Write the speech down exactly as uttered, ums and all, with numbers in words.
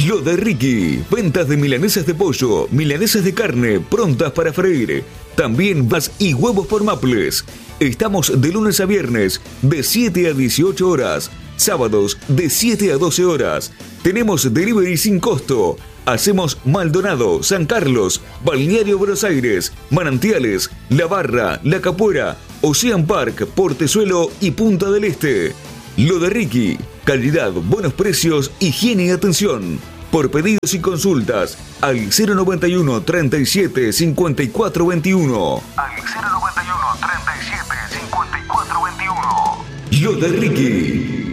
Lo de Ricky, ventas de milanesas de pollo, milanesas de carne, prontas para freír. También vas y huevos por Maples. Estamos de lunes a viernes, de siete a dieciocho horas. Sábados, de siete a doce horas. Tenemos delivery sin costo. Hacemos Maldonado, San Carlos, Balneario Buenos Aires, Manantiales, La Barra, La Capuera, Ocean Park, Portezuelo y Punta del Este. Lo de Ricky, calidad, buenos precios, higiene y atención. Por pedidos y consultas, al cero noventa y uno, treinta y siete, cincuenta y cuatro veintiuno. Al cero noventa y uno, treinta y siete, cincuenta y cuatro veintiuno. Lo de Ricky.